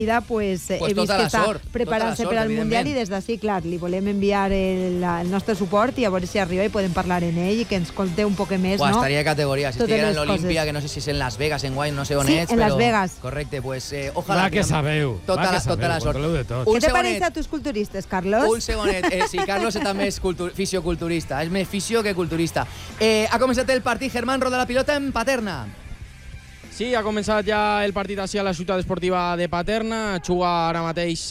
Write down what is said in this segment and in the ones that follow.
pues he vist que està preparant-se per al Mundial i des d'ací, clar, li volem enviar el nostre suport i a veure si arriba i podem parlar en ell i que ens conté un poc més, no? Estaria de categoria, si estiguera en l'Olimpia, que no sé si és en Las Vegas, en Guany, no sé on ets, en Las Vegas. Correcte, pues ojalà... Va que sabeu, tota la sort. Què te pareix a tus culturistes, Carlos? Un segonet, sí, Carlos també és fisioculturista, és més fisio que culturista. Ha començat el partit, Germán, roda la pilota en Paterna. Sí, ha començat ja el partit així a la ciutat esportiva de Paterna. Juga ara mateix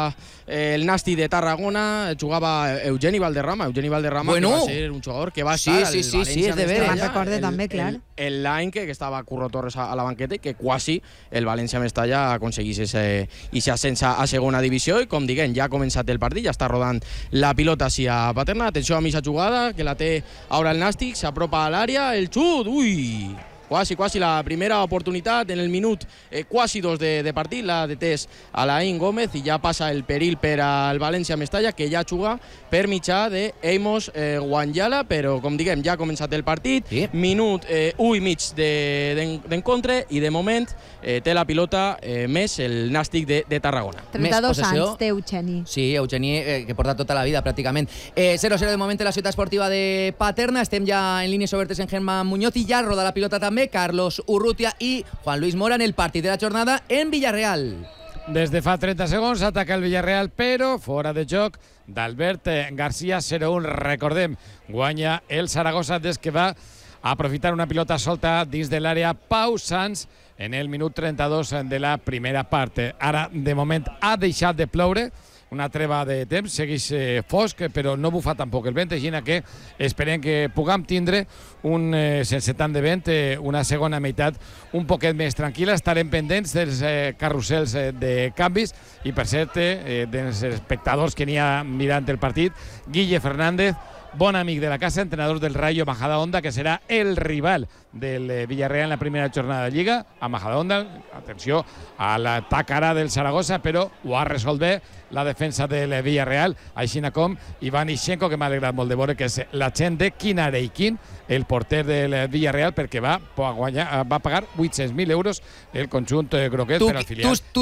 el Nàstic de Tarragona. Jugava Eugeni Valderrama. Bueno, que va ser un jugador que va estar al València. Sí, és de veres. Me'n recorde també, clar. L'any que estava Curro Torres a la banqueta i que quasi el València Mestalla aconseguís ese ascens a segona divisió. I com diguem, ja ha començat el partit, ja està rodant la pilota així a Paterna. Atenció a mitja jugada, que la té ara el Nàstic. S'apropa a l'àrea, el xut, ui... Quasi la primera oportunitat en el minut quasi 2 de partit, la detès Alain Gómez i ja passa el perill per al València Mestalla, que ja juga per mitjà d'Amos Guanyala, però com diguem ja ha començat el partit, minut 1 i mig d'encontre i de moment té la pilota més el Nàstic de Tarragona. 32 anys té Eugeni. Sí, Eugeni, que porta tota la vida pràcticament. 0-0 de moment en la ciutat esportiva de Paterna, estem ja en línies obertes en Germán Muñoz i ja roda la pilota també Carlos Urrutia i Juan Luis Mora en el partit de la jornada en Villarreal. Des de fa 30 segons ataca el Villarreal, però fora de joc d'Albert García, 0-1. Recordem, guanya el Saragossa des que va aprofitar una pilota solta dins de l'àrea Pau Sanz en el minut 32 de la primera part. Ara, de moment, ha deixat de ploure, una treva de temps, segueix fosc, però no bufa tampoc el vent, així que esperem que puguem tindre sense tant de vent, una segona meitat un poquet més tranquil·la. Estarem pendents dels carrusels de canvis i, per cert, dels espectadors que n'hi ha mirant el partit, Guille Fernández, bon amic de la casa, entrenador del Rayo Majadahonda, que serà el rival del Villarreal en la primera jornada de Lliga. A Majadahonda, atenció a l'atac ara del Saragossa, però ho ha resolt bé la defensa del Villarreal, així com Ivan Ixenko, que m'ha alegrat molt de veure que és l'agent de Kinareikin, el porter del Villarreal, perquè va pagar 800.000 euros el conjunt groguet per al filial. Tu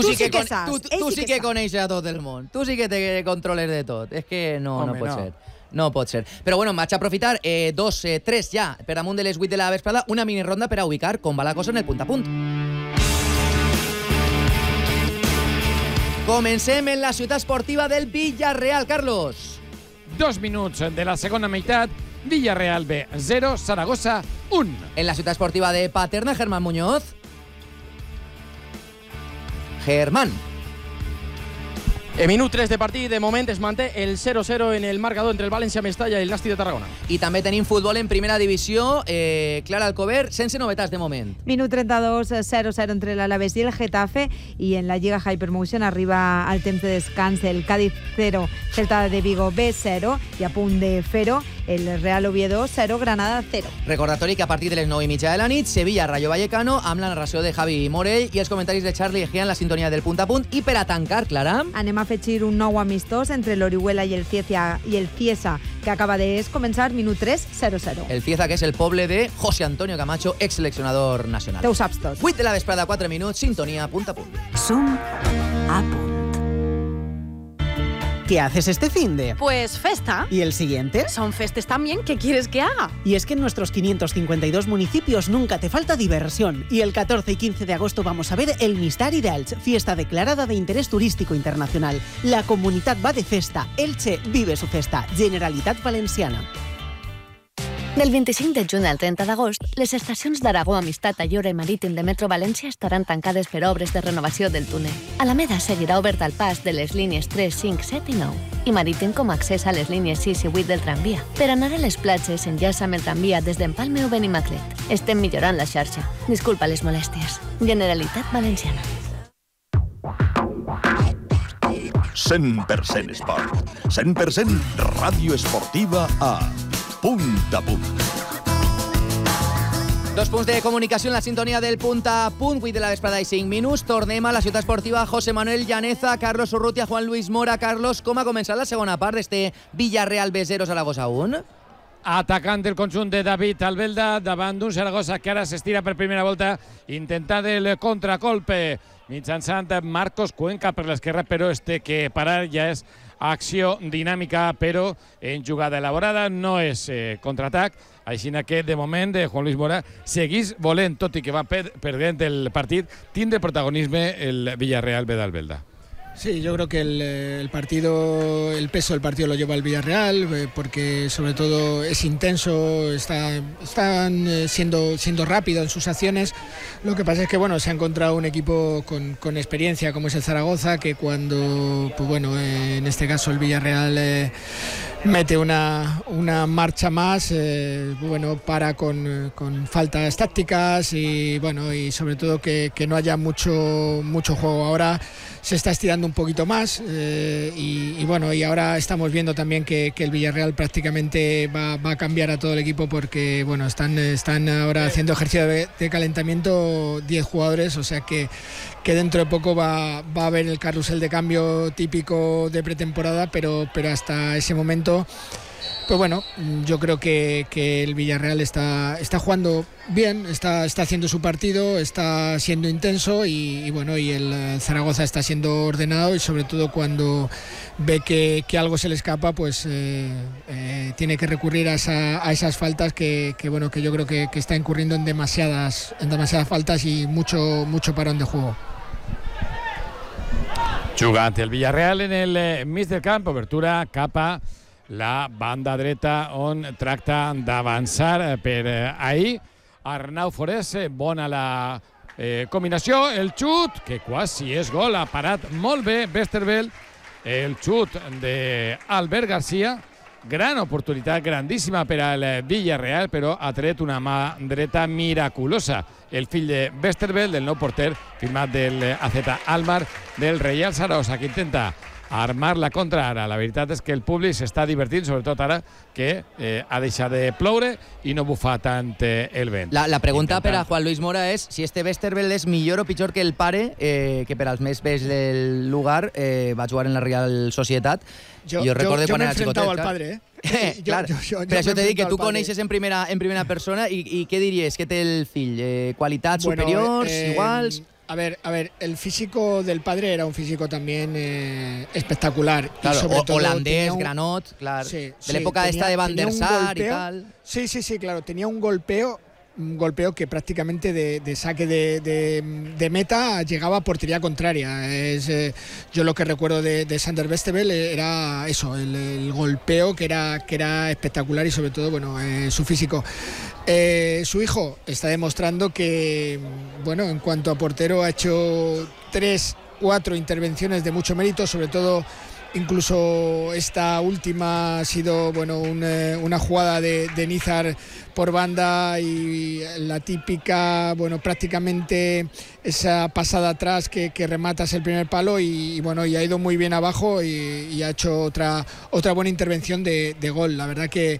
sí que coneixes a tot el món, tu sí que te controles de tot, és que no pot ser. No pot ser. Però bueno, vaig a aprofitar 3 ja per damunt de les 8 de la vesprada, una mini ronda per a ubicar com va la cosa en el punt a punt. Comencem en la ciutat esportiva del Villarreal, Carlos. 2 minuts de la segona meitat, Villarreal B 0, Saragossa 1. En la ciutat esportiva de Paterna, Germán Muñoz. Germán. En minut 3 de partit, de moment es manté el 0-0 en el marcador entre el València Mestalla i el Nàstic de Tarragona. I també tenim futbol en primera divisió. Clara Alcover, sense novetats de moment. Minut 32, 0-0 entre l'Alavés i el Getafe, i en la Lliga Hypermotion arriba al temps de descans el Cádiz 0, Celta de Vigo B 0, i a punt de fer-ho el Real Oviedo 0, Granada 0. Recordatori que a partir de les 9:30 de la nit, Sevilla Rayo Vallecano, amb la narració de Javi Morell i els comentaris de Charlie Egea en la sintonia del punt a punt. I per a tancar, Clara, anem a afegir un nou amistós entre l'Orihuela i el Ciesa, que acaba de començar, minut 3, 0-0. El Cieza, que és el poble de José Antonio Camacho, ex-seleccionador nacional. Te ho saps tots. 8 de la vesprada, 4 minuts, sintonia punt a punt. Som a punt. ¿Qué haces este finde? Pues festa. ¿Y el siguiente? Son festes también, ¿qué quieres que haga? Y es que en nuestros 552 municipios nunca te falta diversión. Y el 14 y 15 de agosto vamos a ver el Mistari d'Elx, fiesta declarada de interés turístico internacional. La comunidad va de festa. Elche vive su festa. Generalitat Valenciana. Del 25 de juny al 30 d'agost, les estacions d'Aragó, Amistat, Ayora i Marítim de Metro València estaran tancades per obres de renovació del túnel. Alameda seguirà obert al pas de les línies 3, 5, 7 i 9, i Marítim com a accés a les línies 6 i 8 del tramvia. Per anar a les platges, enllaça amb el tramvia des d'Empalme o Benimaclet. Estem millorant la xarxa. Disculpa les molèsties. Generalitat Valenciana. 100% esport. 100% ràdio esportiva a Punt a Punt. 2 punts de comunicació en la sintonia del punt a punt, 8 de la vesprada i 5 minuts. Tornem a la ciutat esportiva. José Manuel Llaneza, Carlos Urrutia, Juan Luis Mora. Carlos, com ha començat la segona part d'este Villarreal B0, Saragossa 1? Atacant del conjunt de David Albelda davant d'un Saragossa que ara s'estira per primera volta intentant el contracolpe. mitjançant Marcos Cuenca per l'esquerra, però que parar ja és acció dinàmica, però en jugada elaborada, no és contraatac. Així que, de moment, Juan Luis Mora seguís volent, tot i que va perdent el partit, tindre protagonisme el Villarreal B d'Albelda. Sí, yo creo que el peso del partido lo lleva el Villarreal, porque sobre todo es intenso, están siendo rápido en sus acciones. Lo que pasa es que se ha encontrado un equipo con experiencia como es el Zaragoza, que cuando, en este caso el Villarreal mete una marcha más, para con faltas tácticas y sobre todo que no haya mucho juego. Ahora se está estirando un poquito más y ahora estamos viendo también que el Villarreal prácticamente va a cambiar a todo el equipo, porque están ahora haciendo ejercicio de calentamiento 10 jugadores, o sea que dentro de poco va a haber el carrusel de cambio típico de pretemporada, pero hasta ese momento yo creo que el Villarreal está jugando bien, está haciendo su partido, está siendo intenso y el Zaragoza está siendo ordenado, y sobre todo cuando ve que algo se le escapa, pues tiene que recurrir a esas faltas que yo creo que está incurriendo en demasiadas faltas y mucho parón de juego. Jugant el Villarreal en el mig del camp, obertura cap a la banda dreta, on tracta d'avançar per ahir Arnau Forés. Bona la combinació, el xut, que quasi és gol, ha parat molt bé Westerveld, el xut d'Albert Garcia, gran oportunitat, grandíssima per al Villarreal, però ha tret una mà dreta miraculosa. El fill de Westerveld, del nou porter, firmat del AZ Alkmaar del Reial Zaragoza, que intenta armar la contra ara. La veritat és que el públic s'està divertint, sobretot ara que ha deixat de ploure i no bufa tant el vent. La pregunta per a Juan Luis Mora és si este Westerveld és millor o pitjor que el pare, que per als més vells del lugar va jugar en la Real Societat. Yo me he enfrentado al padre, Claro, però això t'he dit que tu coneixes en primera persona i què diries que té el fill? ¿Qualitats superiors, iguals? A ver, el físico del padre era un físico también espectacular. Claro, y sobre todo holandés, granot, claro. Sí, de l'época esta de Van der Sar y tal. Sí, claro, tenía un golpeo que prácticamente de saque de meta llegaba a portería contraria. Yo lo que recuerdo de Sander Westerveld era eso, el golpeo que era espectacular, y sobre todo su físico. Su hijo está demostrando que en cuanto a portero ha hecho 3-4 intervenciones de mucho mérito, sobre todo. Incluso esta última ha sido una jugada de Nizar por banda, y la típica, prácticamente esa pasada atrás que rematas el primer palo y ha ido muy bien abajo y ha hecho otra buena intervención de gol. La verdad que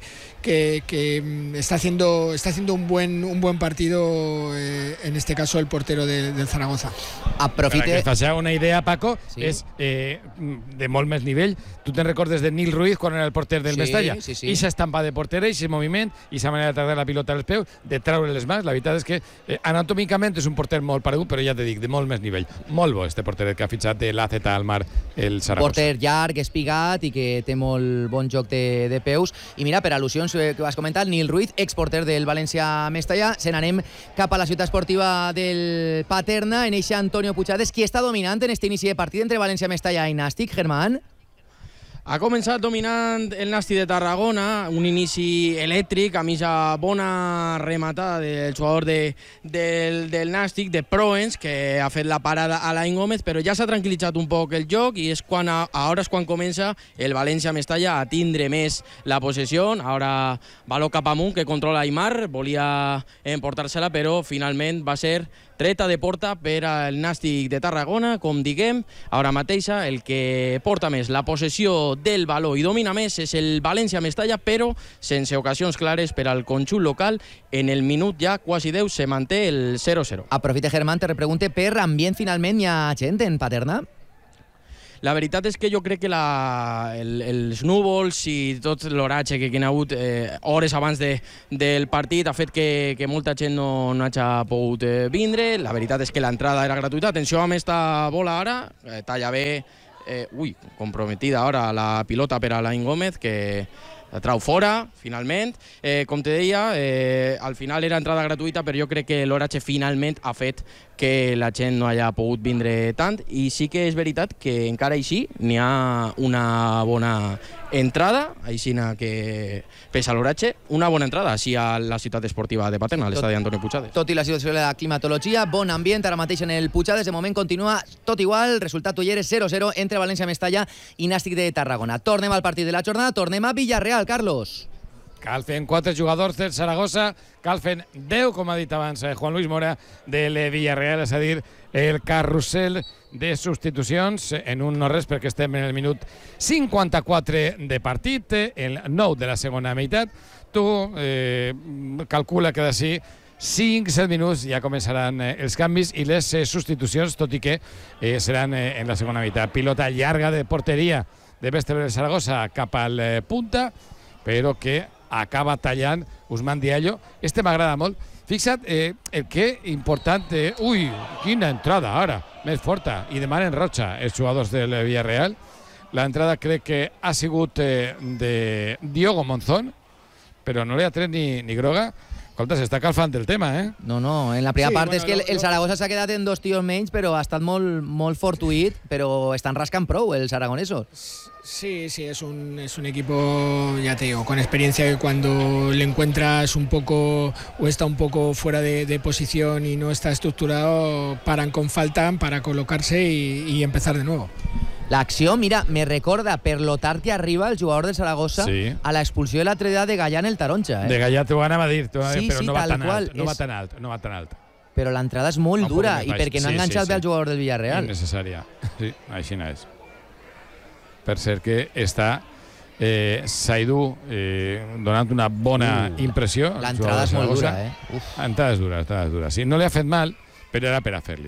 está haciendo un buen partido, en este caso el portero del Zaragoza. Para que es faci una idea, Paco, sí. És de molt més nivell. Tu te'n recordes de Nil Ruiz quan era el porter del Mestalla? Sí. I s'estampa de portera, i aquest moviment, i aquesta manera de tractar la pilota als peus, de treure les mans. La veritat és que anatòmicament és un porter molt paregut, però ja te dic, de molt més nivell. Molt bo este porteret que ha fitxat de l'AZ Alkmaar, el Zaragoza. Porter llarg, espigat i que té molt bon joc de peus. I mira, per al·lusions que has comentat, Nil Ruiz, exporter del València Mestalla. Se n'anem cap a la ciutat esportiva del Paterna, en eixa Antonio Puigades, qui està dominant en este inici de partit entre València Mestalla i Nàstic, Germán? Ha començat dominant el Nàstic de Tarragona, un inici elèctric, a mitja bona rematada del jugador del Nàstic, de Proens, que ha fet la parada a l'Ain Gómez, però ja s'ha tranquil·litzat un poc el joc, i ara és quan comença el València Mestalla a tindre més la possessió. Ara baló cap amunt, que controla Aimar, volia emportar-se-la, però finalment va ser treta de porta per al Nàstic de Tarragona. Com diguem, ara mateixa el que porta més la possessió del baló i domina més és el València Mestalla, però sense ocasions clares per al conjunt local. En el minut ja quasi 10 se manté el 0-0. Aprofite, Germán, te repregunte per ambient. Finalment hi ha gent en Paterna? La veritat és que jo crec que els núvols i tot l'oratge que hi ha hagut hores abans del partit ha fet que molta gent no hagi pogut vindre. La veritat és que l'entrada era gratuïta. Atenció amb esta bola ara, talla bé, comprometida ara la pilota per a Alain Gómez, que la trau fora, finalment. Com te deia, al final era entrada gratuïta, però jo crec que l'oratge finalment ha fet que la gent no hagi pogut vindre tant, i sí que és veritat que encara així n'hi ha una bona entrada, així que pesa l'oratge, una bona entrada així a la ciutat esportiva de Paterna, a l'estadi Antonio Puigades. Tot i la situació de la climatologia, bon ambient ara mateix en el Puigades, de moment continua tot igual, resultat ulleres 0-0 entre València, Mestalla i Nàstic de Tarragona. Tornem al partit de la jornada, tornem a Villarreal, Carlos. Calfen 4 jugadors del Saragossa, calfen 10, com ha dit abans Juan Luis Mora, del Villarreal, és a dir, el carrusel de substitucions en un no res, perquè estem en el minut 54 de partit, el 9 de la segona meitat. Tu calcula que d'ací 5-7 minuts ja començaran els canvis i les substitucions, tot i que seran en la segona meitat. Pilota llarga de porteria de Bester del Saragossa cap al punta, però que acaba tallant Ousmane Diallo. Este m'agrada molt. Fixa't el que important... Ui, quina entrada ara, més forta. I demanen roja els jugadors del Villarreal. L'entrada crec que ha sigut de Diogo Monzón, però no li ha tret ni groga. Escolta, s'està calfant el tema, No, en la primera part és que el Saragossa s'ha quedat en 2 tios menys, però ha estat molt fortuït, però estan rascant prou els aragonesos. Sí, es un equipo, ya te digo, con experiencia, que cuando le encuentras un poco o está un poco fuera de posición y no está estructurado, paran con falta para colocarse y empezar de nuevo. L'acció, mira, me recorda per lo tard que arriba el jugador del Saragossa a l'expulsió de l'altre dia de Gallà en el Taronja. De Gallà t'ho anava a dir, però sí, no va tan qual, alt. No va tan alt. Però l'entrada és molt dura i perquè no ha enganxat bé el jugador del Villarreal. Innecessària. Sí, així no és. Per cert que està Saidú donant una bona impressió. L'entrada és molt dura, L'entrada és dura. Sí, no li ha fet mal, però era per a fer-li.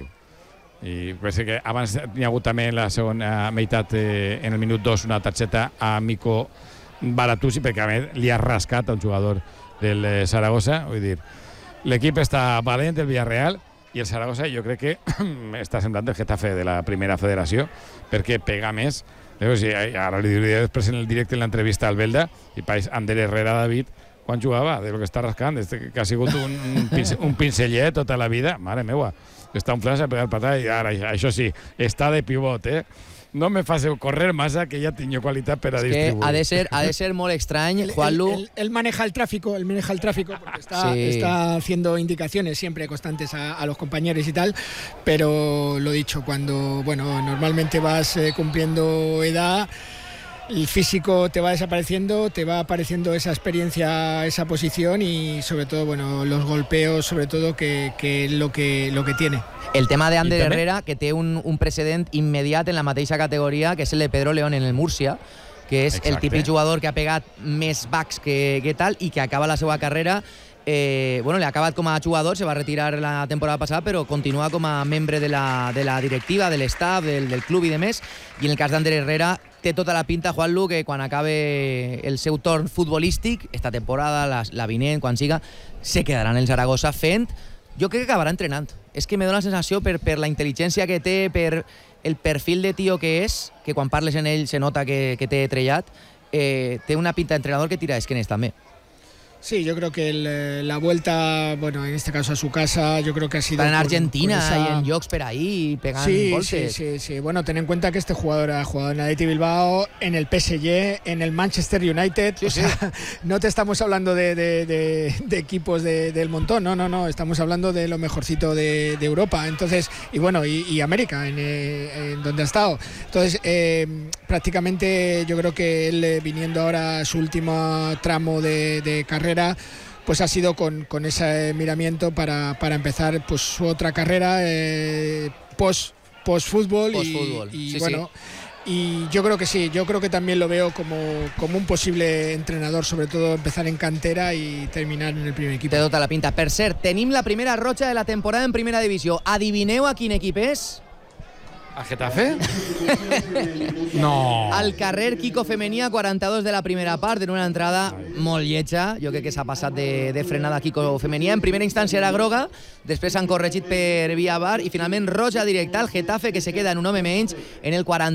I penso que abans n'hi ha hagut també en la segona meitat, en el minut 2, una targeta a Mico Baratusi, perquè a més li ha rascat al jugador del Saragossa. Vull dir, l'equip està valent, el Villarreal, i el Saragossa jo crec que està semblant el Getafe de la primera federació, perquè pega més. Ara li diré després en el directe, en l'entrevista al Belda, i pareix Ander Herrera David, quan jugava, de lo que està rascant, que ha sigut un pincellet tota la vida, mare meua. Està un flash a pegar patada i ara, això sí, està de pivot, No me fas correr massa, que ja tinc qualitat per a distribuir. Ha de ser molt estrany, Juanlu. Él maneja el tráfico porque está haciendo indicaciones siempre constantes a los compañeros y tal, pero lo dicho, cuando normalmente vas cumpliendo edad, el físico te va desapareciendo, te va apareciendo esa experiencia, esa posición y sobre todo los golpeos, sobre todo que es lo que tiene. El tema de Ander Herrera, que té un precedent immediat en la mateixa categoria, que és el de Pedro León en el Múrcia, que és el típic jugador que ha pegat més backs que tal i que acaba la seva carrera. Le ha acabat com a jugador, se va retirar la temporada passada, però continua com a membre de la directiva, de l'estaf, del club i demés. I en el cas d'Ander Herrera té tota la pinta, Juanlu, que quan acabe el seu torn futbolístic, esta temporada, la vinent, quan siga, se quedarà en el Saragossa fent. Jo crec que acabarà entrenant. És que me dona la sensació per la intel·ligència que té, per el perfil de tio que és, que quan parles en ell se nota que té trellat, té una pinta d'entrenador que tira d'esquenes també. Sí, yo creo que la vuelta, en este caso a su casa, yo creo que ha sido... Para en Argentina y en jocs por ahí, pegan golpes. Sí. Bueno, ten en cuenta que este jugador ha jugado en el Athletic Bilbao, en el PSG, en el Manchester United. O sea, no te estamos hablando de equipos del montón, no. Estamos hablando de lo mejorcito de Europa. Entonces, y América, en donde ha estado. Entonces, prácticamente yo creo que él, viniendo ahora a su último tramo de carrera, pues ha sido con ese miramiento para empezar pues su otra carrera post-fútbol y yo creo que sí, yo creo que también lo veo como un posible entrenador, sobre todo empezar en cantera y terminar en el primer equipo. Té tota la pinta. Per cert, tenim la primera roja de la temporada en primera divisió. Adivineu a quin equip és? A Getafe? No. Al carrer Quico Femenia, 42 de la primera part, en una entrada molt lletja. Jo crec que s'ha passat de frenada Quico Femenia. En primera instància era groga, després s'han corregit per via VAR i finalment roja directa al Getafe, que se queda en un home menys en el 40.